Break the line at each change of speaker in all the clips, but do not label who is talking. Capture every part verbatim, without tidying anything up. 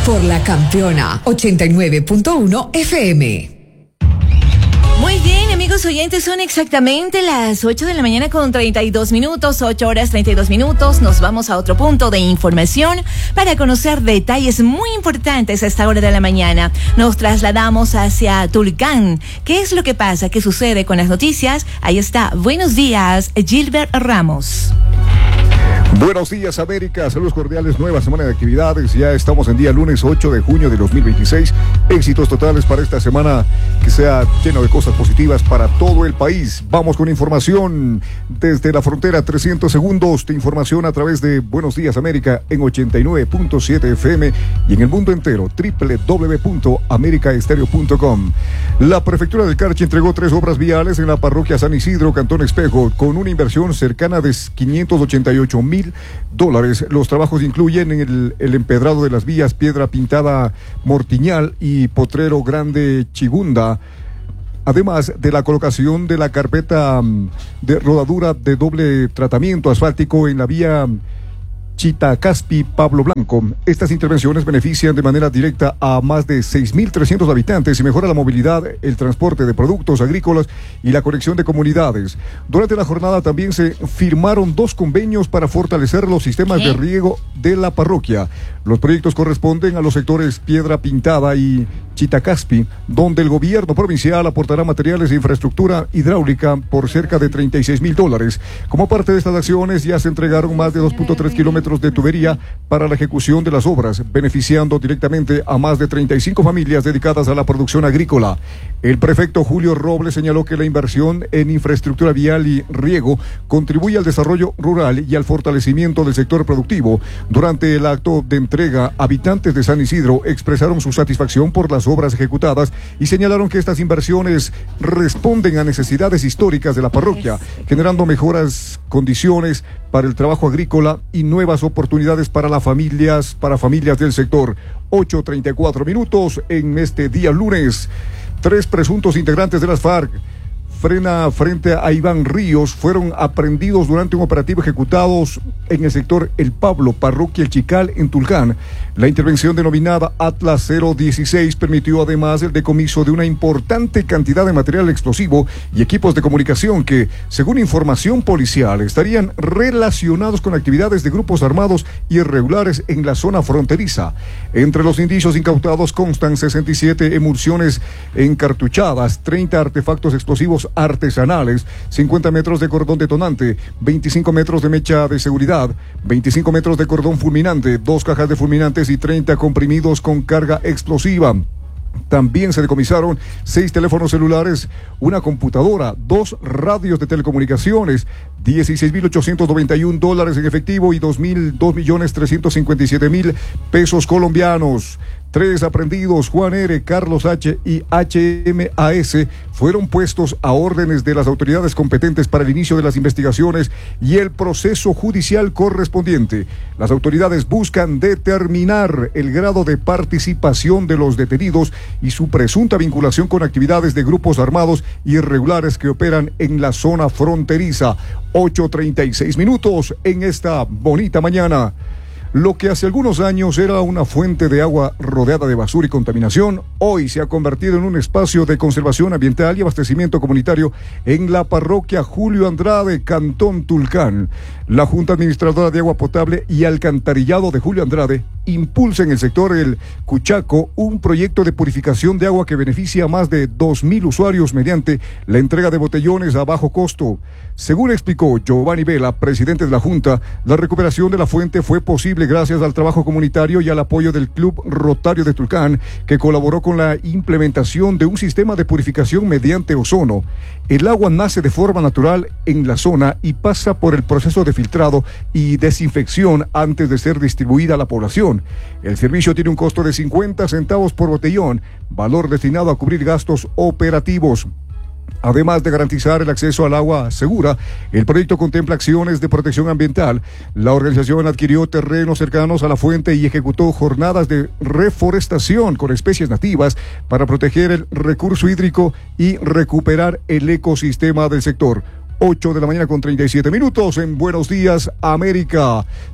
por la Campeona ochenta y nueve punto uno F M.
Muy bien, amigos oyentes, son exactamente las ocho de la mañana con treinta y dos minutos, ocho horas treinta y dos minutos. Nos vamos a otro punto de información para conocer detalles muy importantes a esta hora de la mañana. Nos trasladamos hacia Tulcán. ¿Qué es lo que pasa? ¿Qué sucede con las noticias? Ahí está. Buenos días, Gilbert Ramos.
Buenos días, América. Saludos cordiales. Nueva semana de actividades. Ya estamos en día lunes ocho de junio de dos mil veintiséis. Éxitos totales para esta semana, que sea lleno de cosas positivas para todo el país. Vamos con información desde la frontera. trescientos segundos de información a través de Buenos Días, América en ochenta y nueve punto siete F M y en el mundo entero, doble u doble u doble u punto america estéreo punto com. La prefectura del Carchi entregó tres obras viales en la parroquia San Isidro, Cantón Espejo, con una inversión cercana de quinientos ochenta y ocho mil dólares. Los trabajos incluyen el, el empedrado de las vías Piedra Pintada Mortiñal y Potrero Grande Chigunda, además de la colocación de la carpeta de rodadura de doble tratamiento asfáltico en la vía Chitacaspi Pablo Blanco. Estas intervenciones benefician de manera directa a más de seis mil trescientos habitantes y mejora la movilidad, el transporte de productos agrícolas y la conexión de comunidades. Durante la jornada también se firmaron dos convenios para fortalecer los sistemas ¿Qué? de riego de la parroquia. Los proyectos corresponden a los sectores Piedra Pintada y Chitacaspi, donde el gobierno provincial aportará materiales e infraestructura hidráulica por cerca de treinta y seis mil dólares. Como parte de estas acciones ya se entregaron más de dos punto tres kilómetros de tubería para la ejecución de las obras, beneficiando directamente a más de treinta y cinco familias dedicadas a la producción agrícola. El prefecto Julio Robles señaló que la inversión en infraestructura vial y riego contribuye al desarrollo rural y al fortalecimiento del sector productivo. Durante el acto de entrega, habitantes de San Isidro expresaron su satisfacción por las obras ejecutadas y señalaron que estas inversiones responden a necesidades históricas de la parroquia, generando mejoras condiciones para el trabajo agrícola y nuevas oportunidades para las familias, para familias del sector. ocho treinta y cuatro minutos en este día lunes. Tres presuntos integrantes de las FARC frena frente a Iván Ríos fueron aprehendidos durante un operativo ejecutados en el sector El Pablo, parroquia El Chical, en Tulcán. La intervención denominada Atlas cero dieciséis permitió además el decomiso de una importante cantidad de material explosivo y equipos de comunicación que, según información policial, estarían relacionados con actividades de grupos armados irregulares en la zona fronteriza. Entre los indicios incautados constan sesenta y siete emulsiones encartuchadas, treinta artefactos explosivos artesanales, cincuenta metros de cordón detonante, veinticinco metros de mecha de seguridad, veinticinco metros de cordón fulminante, dos cajas de fulminantes y treinta comprimidos con carga explosiva. También se decomisaron seis teléfonos celulares, una computadora, dos radios de telecomunicaciones, dieciséis mil ochocientos noventa y un dólares en efectivo y dos mil, dos millones trescientos cincuenta y siete mil pesos colombianos. Tres aprendidos, Juan R., Carlos H. y H M A S, fueron puestos a órdenes de las autoridades competentes para el inicio de las investigaciones y el proceso judicial correspondiente. Las autoridades buscan determinar el grado de participación de los detenidos y su presunta vinculación con actividades de grupos armados irregulares que operan en la zona fronteriza. ocho treinta y seis minutos en esta bonita mañana. Lo que hace algunos años era una fuente de agua rodeada de basura y contaminación, hoy se ha convertido en un espacio de conservación ambiental y abastecimiento comunitario en la parroquia Julio Andrade, Cantón Tulcán. La Junta Administradora de Agua Potable y Alcantarillado de Julio Andrade impulsa en el sector El Cuchaco un proyecto de purificación de agua que beneficia a más de dos mil usuarios mediante la entrega de botellones a bajo costo. Según explicó Giovanni Vela, presidente de la Junta, la recuperación de la fuente fue posible gracias al trabajo comunitario y al apoyo del Club Rotario de Tulcán, que colaboró con la implementación de un sistema de purificación mediante ozono. El agua nace de forma natural en la zona y pasa por el proceso de filtrado y desinfección antes de ser distribuida a la población. El servicio tiene un costo de cincuenta centavos por botellón, valor destinado a cubrir gastos operativos. Además de garantizar el acceso al agua segura, el proyecto contempla acciones de protección ambiental. La organización adquirió terrenos cercanos a la fuente y ejecutó jornadas de reforestación con especies nativas para proteger el recurso hídrico y recuperar el ecosistema del sector. ocho de la mañana con treinta y siete minutos en Buenos Días, América.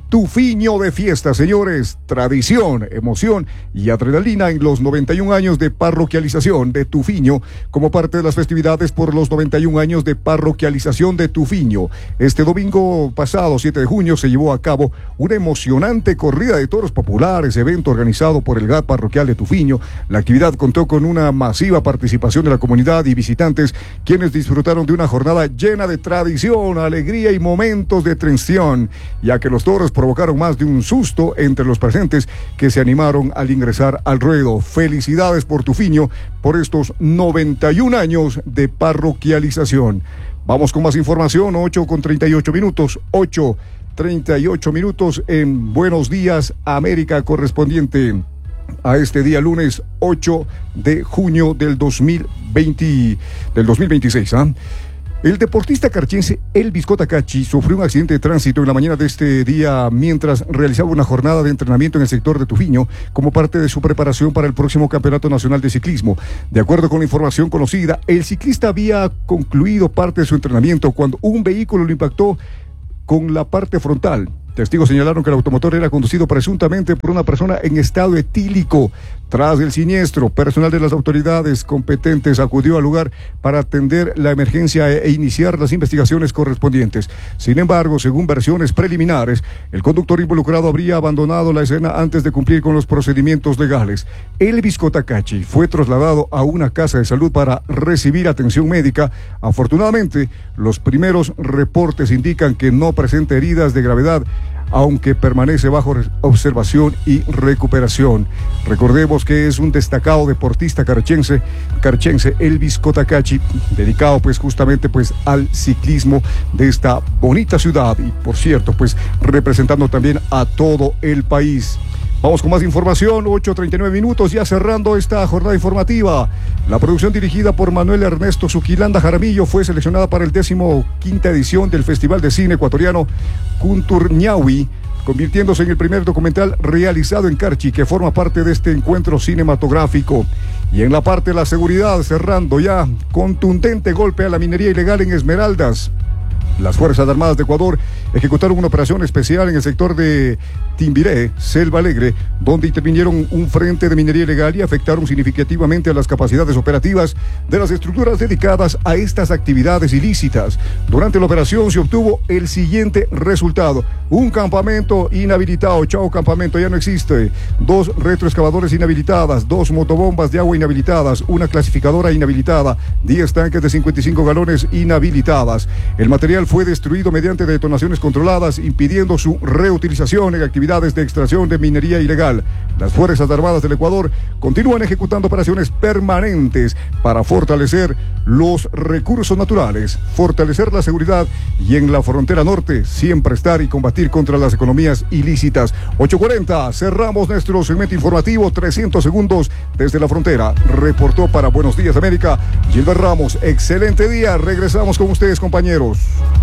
Tufiño de fiesta, señores. Tradición, emoción y adrenalina en los noventa y un años de parroquialización de Tufiño, como parte de las festividades por los noventa y un años de parroquialización de Tufiño. Este domingo pasado, siete de junio, se llevó a cabo una emocionante corrida de toros populares, evento organizado por el G A T parroquial de Tufiño. La actividad contó con una masiva participación de la comunidad y visitantes, quienes disfrutaron de una jornada llena de tradición, alegría y momentos de tensión, ya que los toros provocaron más de un susto entre los presentes que se animaron al ingresar al ruedo. Felicidades por Tufiño por estos noventa y un años de parroquialización. Vamos con más información, ocho con treinta y ocho minutos, ocho treinta y ocho minutos en Buenos Días América, correspondiente a este día lunes ocho de junio del dos mil veinte, del dos mil veintiséis. ¿ah? El deportista carchense Elvis Cotacachi sufrió un accidente de tránsito en la mañana de este día mientras realizaba una jornada de entrenamiento en el sector de Tufiño como parte de su preparación para el próximo Campeonato Nacional de Ciclismo. De acuerdo con la información conocida, el ciclista había concluido parte de su entrenamiento cuando un vehículo lo impactó con la parte frontal. Testigos señalaron que el automotor era conducido presuntamente por una persona en estado etílico. Tras el siniestro, personal de las autoridades competentes acudió al lugar para atender la emergencia e iniciar las investigaciones correspondientes. Sin embargo, según versiones preliminares, el conductor involucrado habría abandonado la escena antes de cumplir con los procedimientos legales. Elvis Cotacachi fue trasladado a una casa de salud para recibir atención médica. Afortunadamente, los primeros reportes indican que no presenta heridas de gravedad, aunque permanece bajo observación y recuperación. Recordemos que es un destacado deportista carchense, carchense Elvis Cotacachi, dedicado pues justamente pues al ciclismo de esta bonita ciudad y por cierto pues representando también a todo el país. Vamos con más información, ocho treinta y nueve minutos, ya cerrando esta jornada informativa. La producción dirigida por Manuel Ernesto Zuquilanda Jaramillo fue seleccionada para el décimo quinta edición del Festival de Cine Ecuatoriano Cunturñahui, convirtiéndose en el primer documental realizado en Carchi que forma parte de este encuentro cinematográfico. Y en la parte de la seguridad, cerrando ya, contundente golpe a la minería ilegal en Esmeraldas. Las Fuerzas Armadas de Ecuador ejecutaron una operación especial en el sector de Timbiré, Selva Alegre, donde intervinieron un frente de minería ilegal y afectaron significativamente a las capacidades operativas de las estructuras dedicadas a estas actividades ilícitas. Durante la operación se obtuvo el siguiente resultado: un campamento inhabilitado, chao campamento, ya no existe, dos retroexcavadores inhabilitadas, dos motobombas de agua inhabilitadas, una clasificadora inhabilitada, diez tanques de cincuenta y cinco galones inhabilitadas. El material fue destruido mediante detonaciones controladas, impidiendo su reutilización en actividades de extracción de minería ilegal. Las Fuerzas Armadas del Ecuador continúan ejecutando operaciones permanentes para fortalecer los recursos naturales, fortalecer la seguridad y en la frontera norte siempre estar y combatir contra las economías ilícitas. ocho cuarenta, cerramos nuestro segmento informativo, trescientos segundos desde la frontera. Reportó para Buenos Días América Gilbert Ramos. Excelente día, regresamos con ustedes, compañeros.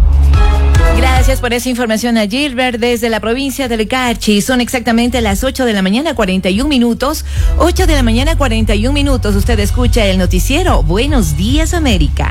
Gracias por esa información a Gilbert desde la provincia del Carchi. Son exactamente las ocho de la mañana, cuarenta y un minutos. ocho de la mañana, cuarenta y un minutos. Usted escucha el noticiero Buenos Días América.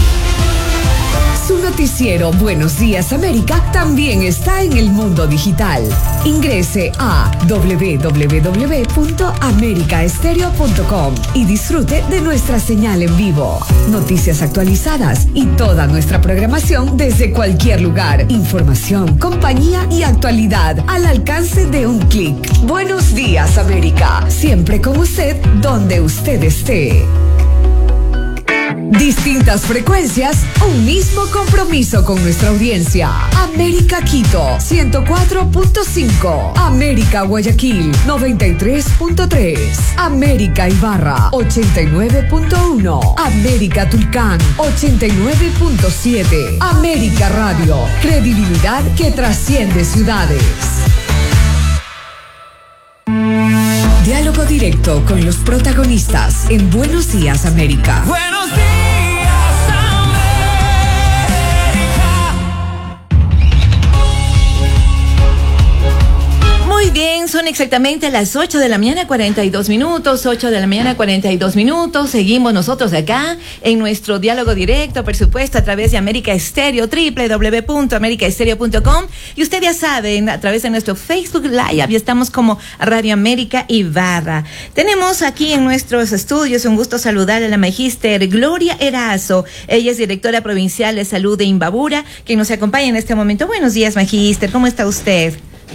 Su noticiero Buenos Días América también está en el mundo digital. Ingrese a doble u doble u doble u punto america estéreo punto com y disfrute de nuestra señal en vivo, noticias actualizadas y toda nuestra programación desde cualquier lugar. Información, compañía y actualidad al alcance de un clic. Buenos Días América, siempre con usted donde usted esté. Distintas frecuencias, un mismo compromiso con nuestra audiencia. América Quito, ciento cuatro punto cinco. América Guayaquil, noventa y tres punto tres. América Ibarra, ochenta y nueve punto uno. América Tulcán, ochenta y nueve punto siete. América Radio, credibilidad que trasciende ciudades. Diálogo directo con los protagonistas en Buenos Días América.
Buenos días,
América. Muy bien, bien, son exactamente las ocho de la mañana, cuarenta y dos minutos, ocho de la mañana, cuarenta y dos minutos. Seguimos nosotros acá en nuestro diálogo directo, por supuesto, a través de América Estéreo, doble u doble u doble u punto america estéreo punto com. Y usted ya sabe, a través de nuestro Facebook Live, ya estamos como Radio América Ibarra. Tenemos aquí en nuestros estudios un gusto saludar a la magíster Gloria Erazo. Ella es directora provincial de salud de Imbabura, que nos acompaña en este momento. Buenos días, magíster, ¿cómo está usted?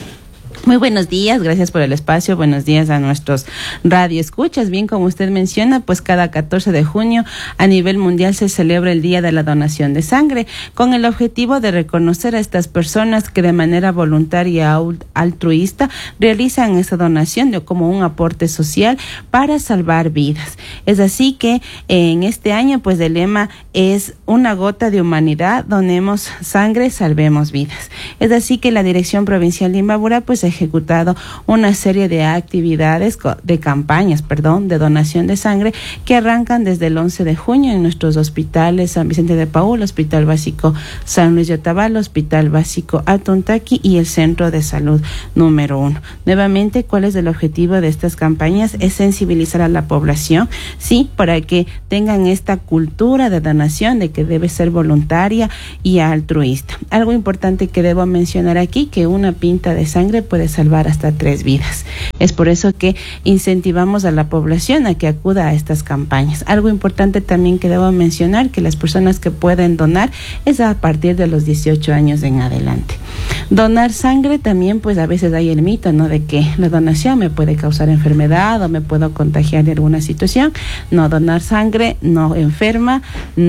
Muy buenos días, gracias por el espacio, buenos días a nuestros radioescuchas. Bien, como usted menciona, pues cada catorce de junio a nivel mundial se celebra el Día de la Donación de Sangre, con el objetivo de reconocer a estas personas que de manera voluntaria y altruista realizan esa donación de, como un aporte social para salvar vidas. Es así que en este año pues el lema es una gota de humanidad, donemos sangre, salvemos vidas. Es así que la Dirección Provincial de Imbabura pues ha ejecutado una serie de actividades, de campañas, perdón, de donación de sangre que arrancan desde el once de junio en nuestros hospitales San Vicente de Paúl, Hospital Básico San Luis de Otavalo, Hospital Básico Atuntaqui y el Centro de Salud número uno. Nuevamente, ¿cuál es el objetivo de estas campañas? Es sensibilizar a la población, sí, para que tengan esta cultura de donación, de que debe ser voluntaria y altruista. Algo importante que debo mencionar aquí, que una pinta de sangre puede salvar hasta tres vidas. Es por eso que incentivamos a la población a que acuda a estas campañas. Algo importante también que debo mencionar, que las personas que pueden donar es a partir de los dieciocho años en adelante. Donar sangre también, pues a veces hay el mito, ¿no?, de que la donación me puede causar enfermedad o me puedo contagiar de alguna situación. No, donar sangre no enferma,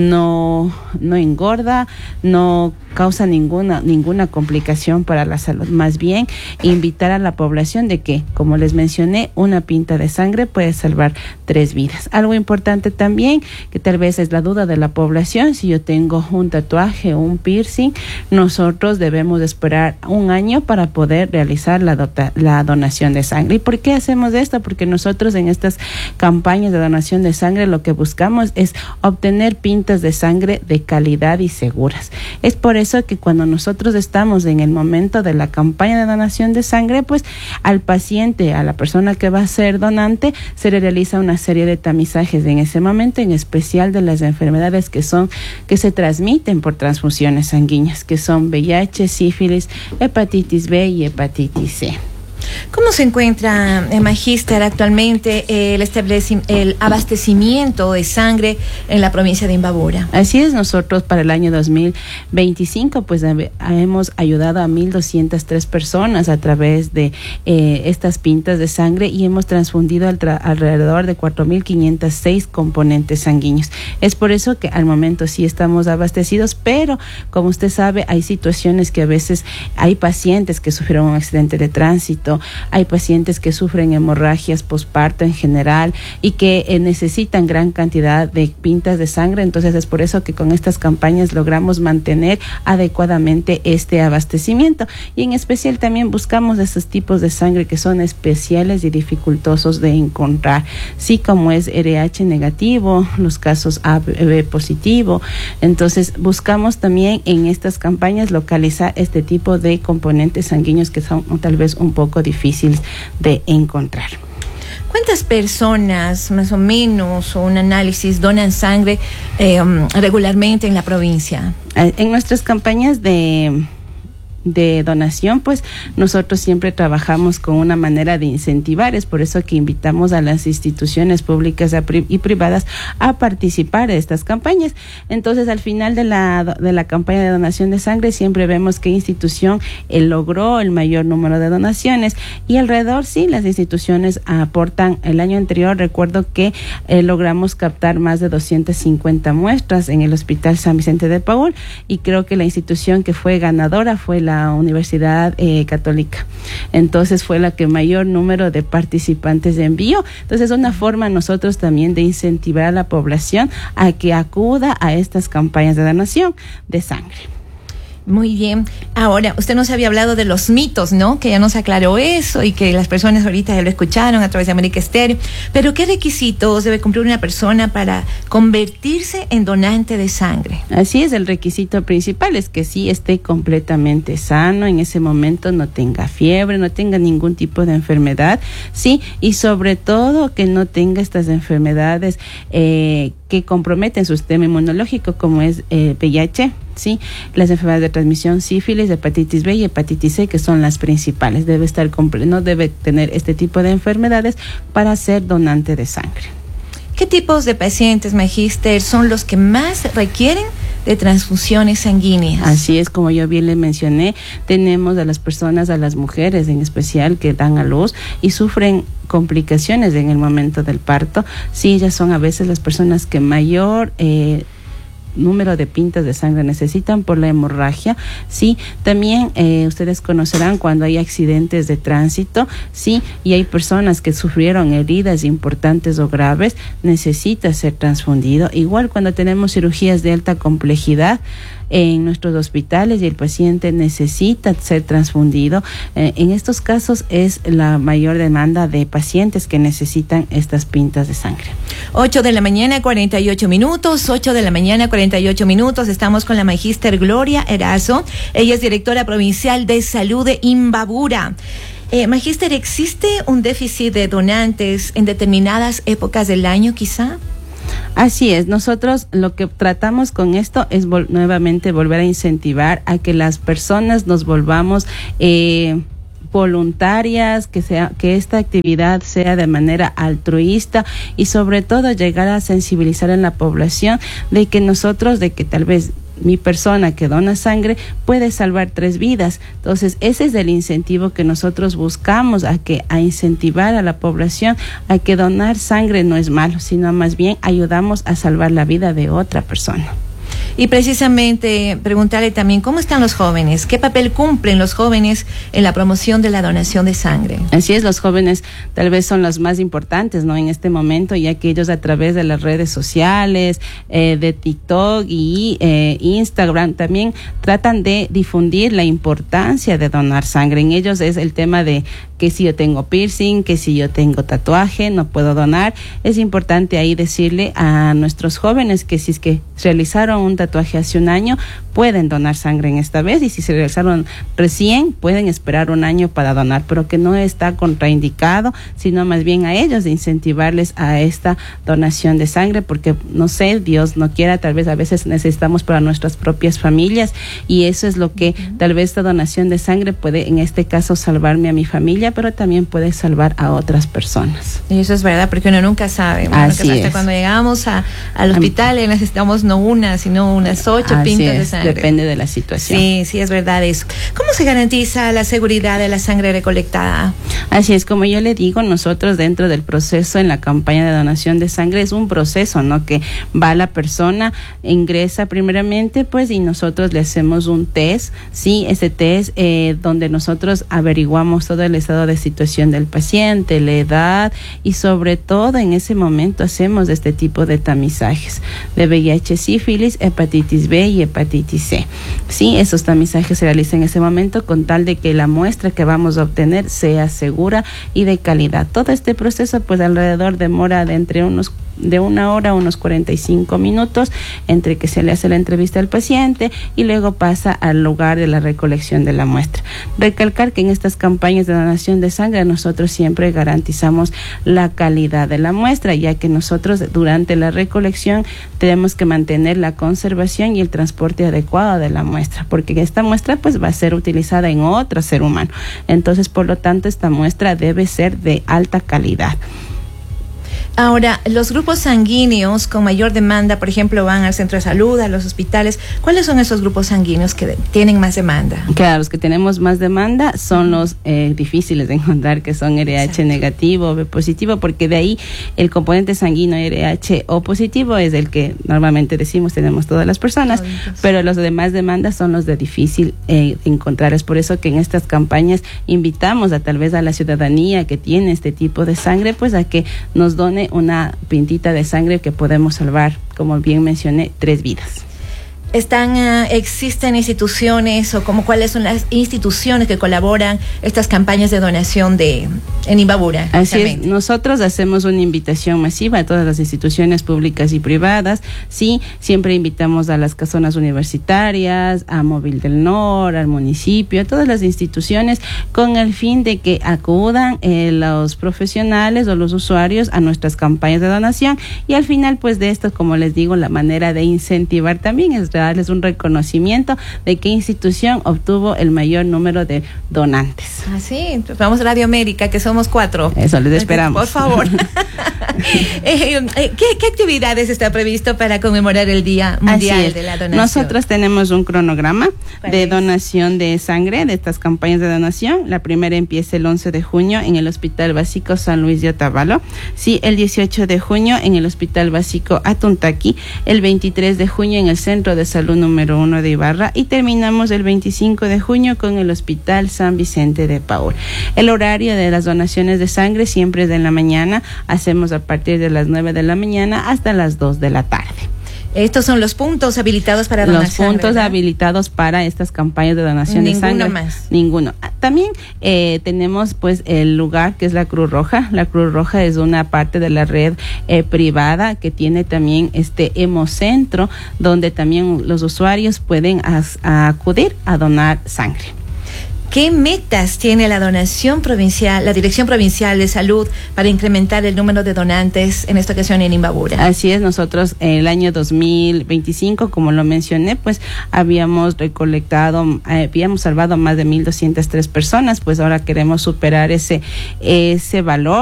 no, no engorda, no causa ninguna, ninguna complicación para la salud. Más bien, invitar a la población de que, como les mencioné, una pinta de sangre puede salvar tres vidas. Algo importante también, que tal vez es la duda de la población, si yo tengo un tatuaje o un piercing, nosotros debemos esperar un año para poder realizar la, dota, la donación de sangre. ¿Y por qué hacemos esto? Porque nosotros en estas campañas de donación de sangre lo que buscamos es obtener pintas de sangre de calidad y seguras. Es por eso que cuando nosotros estamos en el momento de la campaña de donación de sangre, pues al paciente, a la persona que va a ser donante, se le realiza una serie de tamizajes en ese momento, en especial de las enfermedades que son, que se transmiten por transfusiones sanguíneas, que son V I H, sífilis, hepatitis B y hepatitis C.
¿Cómo se encuentra, eh, magíster, actualmente eh, el, establecimiento, el abastecimiento de sangre en la provincia de Imbabura?
Así es, nosotros para el año dos mil veinticinco pues hemos ayudado a mil doscientas tres personas a través de eh, estas pintas de sangre y hemos transfundido al alrededor de cuatro mil quinientos seis componentes sanguíneos. Es por eso que al momento sí estamos abastecidos, pero como usted sabe, hay situaciones que a veces hay pacientes que sufrieron un accidente de tránsito, hay pacientes que sufren hemorragias posparto en general y que eh, necesitan gran cantidad de pintas de sangre. Entonces es por eso que con estas campañas logramos mantener adecuadamente este abastecimiento, y en especial también buscamos esos tipos de sangre que son especiales y dificultosos de encontrar, sí, como es R H negativo, los casos A B positivo. Entonces buscamos también en estas campañas localizar este tipo de componentes sanguíneos que son tal vez un poco difíciles de encontrar.
¿Cuántas personas, más o menos, o un análisis, donan sangre eh, regularmente en la provincia?
En nuestras campañas de... de donación, pues nosotros siempre trabajamos con una manera de incentivar. Es por eso que invitamos a las instituciones públicas y privadas a participar de estas campañas. Entonces, al final de la de la campaña de donación de sangre, siempre vemos qué institución eh, logró el mayor número de donaciones, y alrededor, sí, las instituciones aportan. El año anterior recuerdo que eh, logramos captar más de doscientas cincuenta muestras en el Hospital San Vicente de Paúl, y creo que la institución que fue ganadora fue la la Universidad eh, Católica. Entonces fue la que mayor número de participantes envió. Entonces es una forma nosotros también de incentivar a la población a que acuda a estas campañas de donación de sangre.
Muy bien. Ahora, usted nos había hablado de los mitos, ¿no? Que ya nos aclaró eso y que las personas ahorita ya lo escucharon a través de América Estéreo. Pero, ¿qué requisitos debe cumplir una persona para convertirse en donante de sangre?
Así es, el requisito principal es que sí esté completamente sano, en ese momento no tenga fiebre, no tenga ningún tipo de enfermedad, sí, y sobre todo que no tenga estas enfermedades eh, que comprometen su sistema inmunológico, como es eh, V I H, sí, las enfermedades de transmisión, sífilis, hepatitis B y hepatitis C, que son las principales. Debe estar comple- no debe tener este tipo de enfermedades para ser donante de sangre.
¿Qué tipos de pacientes, magíster, son los que más requieren de transfusiones sanguíneas?
Así es, como yo bien le mencioné, tenemos a las personas, a las mujeres en especial, que dan a luz y sufren complicaciones en el momento del parto. Sí, ellas son a veces las personas que mayor eh, número de pintas de sangre necesitan por la hemorragia, sí. También eh, ustedes conocerán cuando hay accidentes de tránsito, sí, y hay personas que sufrieron heridas importantes o graves, necesita ser transfundido. Igual cuando tenemos cirugías de alta complejidad en nuestros hospitales y el paciente necesita ser transfundido. Eh, en estos casos es la mayor demanda de pacientes que necesitan estas pintas de sangre.
ocho de la mañana, cuarenta y ocho minutos, ocho de la mañana, cuarenta y ocho minutos. Estamos con la magíster Gloria Erazo. Ella es directora provincial de salud de Imbabura. Eh, magíster, ¿existe un déficit de donantes en determinadas épocas del año, quizá?
Así es, nosotros lo que tratamos con esto es vol- nuevamente volver a incentivar a que las personas nos volvamos eh, voluntarias, que sea, que esta actividad sea de manera altruista y sobre todo llegar a sensibilizar en la población de que nosotros, de que tal vez mi persona que dona sangre puede salvar tres vidas. Entonces, ese es el incentivo que nosotros buscamos, a que a incentivar a la población a que donar sangre no es malo, sino más bien ayudamos a salvar la vida de otra persona.
Y precisamente preguntarle también cómo están los jóvenes, qué papel cumplen los jóvenes en la promoción de la donación de sangre.
Así es, los jóvenes tal vez son los más importantes, ¿no? En este momento, ya que ellos a través de las redes sociales, eh, de TikTok y eh, Instagram también tratan de difundir la importancia de donar sangre. En ellos es el tema de que si yo tengo piercing, que si yo tengo tatuaje, no puedo donar. Es importante ahí decirle a nuestros jóvenes que si es que realizaron un tatuaje hace un año, pueden donar sangre en esta vez, y si se realizaron recién, pueden esperar un año para donar, pero que no está contraindicado, sino más bien a ellos de incentivarles a esta donación de sangre, porque no sé, Dios no quiera, tal vez a veces necesitamos para nuestras propias familias, y eso es lo que uh-huh. tal vez esta donación de sangre puede, en este caso, salvarme a mi familia, pero también puede salvar a otras personas.
Y eso es verdad, porque uno nunca sabe. Bueno,
Así
que hasta
es.
Cuando llegamos a, al hospital eh, necesitamos no una, sino unas ocho
Así
pintas
es,
de sangre.
Depende de la situación.
Sí, sí, es verdad eso. ¿Cómo se garantiza la seguridad de la sangre recolectada?
Así es, como yo le digo, nosotros dentro del proceso en la campaña de donación de sangre es un proceso, ¿no? Que va la persona, ingresa primeramente, pues, y nosotros le hacemos un test, sí, ese test eh, donde nosotros averiguamos todo el estado de situación del paciente, la edad, y sobre todo en ese momento hacemos este tipo de tamizajes de V I H, sífilis, hepatitis B y hepatitis C. Sí, esos tamizajes se realizan en ese momento con tal de que la muestra que vamos a obtener sea segura y de calidad. Todo este proceso, pues, alrededor demora de entre unos de una hora a unos cuarenta y cinco minutos entre que se le hace la entrevista al paciente y luego pasa al lugar de la recolección de la muestra. Recalcar que en estas campañas de donación de sangre nosotros siempre garantizamos la calidad de la muestra, ya que nosotros durante la recolección tenemos que mantener la conservación y el transporte adecuado de la muestra, porque esta muestra pues va a ser utilizada en otro ser humano. Entonces, por lo tanto, esta muestra debe ser de alta calidad.
Ahora, los grupos sanguíneos con mayor demanda, por ejemplo, van al centro de salud, a los hospitales. ¿Cuáles son esos grupos sanguíneos que de, tienen más demanda?
Claro, los que tenemos más demanda son los eh, difíciles de encontrar, que son R H negativo, B positivo, porque de ahí el componente sanguíneo R H O positivo es el que normalmente decimos tenemos todas las personas, Toditos. Pero los de más demanda son los de difícil eh, encontrar. Es por eso que en estas campañas invitamos a tal vez a la ciudadanía que tiene este tipo de sangre, pues a que nos done una pintita de sangre que podemos salvar, como bien mencioné, tres vidas.
están, uh, existen instituciones o como cuáles son las instituciones que colaboran estas campañas de donación de en Imbabura?
Así es, nosotros hacemos una invitación masiva a todas las instituciones públicas y privadas. Sí, siempre invitamos a las casonas universitarias, a Móvil del Nor, al municipio, a todas las instituciones, con el fin de que acudan eh, los profesionales o los usuarios a nuestras campañas de donación, y al final pues de esto, como les digo, la manera de incentivar también es darles un reconocimiento de qué institución obtuvo el mayor número de donantes.
Así, ah, vamos a Radio América, que somos cuatro.
Eso, les esperamos.
Por favor. eh, eh, ¿qué, ¿Qué actividades está previsto para conmemorar el Día Mundial de la Donación?
Nosotros tenemos un cronograma de donación de sangre, de estas campañas de donación. La primera empieza el once de junio en el Hospital Básico San Luis de Otavalo. Sí, el dieciocho de junio en el Hospital Básico Atuntaqui. El veintitrés de junio en el Centro de Salud número uno de Ibarra. Y terminamos el veinticinco de junio con el Hospital San Vicente de Paúl. El horario de las donaciones de sangre siempre es de la mañana. Hacemos a partir de las nueve de la mañana hasta las dos de la tarde.
Estos son los puntos habilitados para donar
Los puntos
sangre,
habilitados para estas campañas de donación
Ninguno
de sangre.
más.
Ninguno. También eh, tenemos pues el lugar que es la Cruz Roja. La Cruz Roja es una parte de la red eh, privada que tiene también este hemocentro, donde también los usuarios pueden as, a acudir a donar sangre.
¿Qué metas tiene la donación provincial, la Dirección Provincial de Salud, para incrementar el número de donantes en esta ocasión en Imbabura?
Así es, nosotros en el año dos mil veinticinco, como lo mencioné, pues habíamos recolectado, eh, habíamos salvado más de mil doscientas tres personas, pues ahora queremos superar ese, ese valor.